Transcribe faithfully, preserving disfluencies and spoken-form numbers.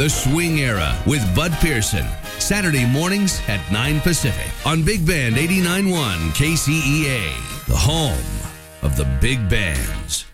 The Swing Era with Bud Pearson. Saturday mornings at nine Pacific on Big Band eighty-nine point one K C E A, the home of the big bands.